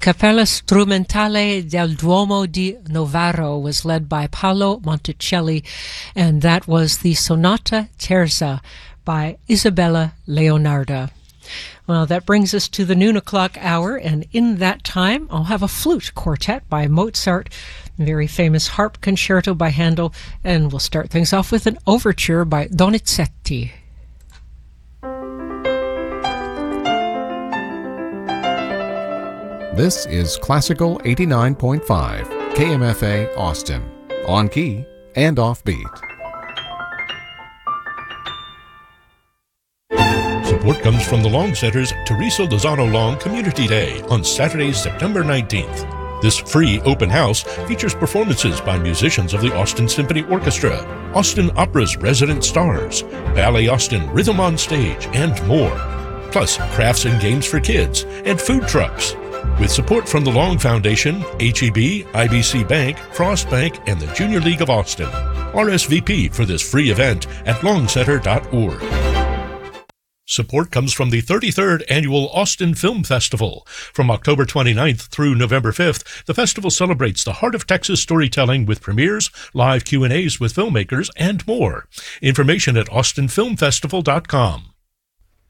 Cappella Strumentale del Duomo di Novara was led by Paolo Monticelli, and that was the Sonata Terza by Isabella Leonarda. Well, that brings us to the noon o'clock hour, and in that time I'll have a flute quartet by Mozart, a very famous harp concerto by Handel, and we'll start things off with an overture by Donizetti. This is Classical 89.5, KMFA Austin, on key and offbeat. Support comes from the Long Center's Teresa Lozano Long Community Day on Saturday, September 19th. This free open house features performances by musicians of the Austin Symphony Orchestra, Austin Opera's resident stars, Ballet Austin Rhythm on Stage, and more. Plus crafts and games for kids and food trucks. With support from the Long Foundation, HEB, IBC Bank, Frost Bank, and the Junior League of Austin. RSVP for this free event at longcenter.org. Support comes from the 33rd Annual Austin Film Festival. From October 29th through November 5th, the festival celebrates the heart of Texas storytelling with premieres, live Q&As with filmmakers, and more. Information at austinfilmfestival.com.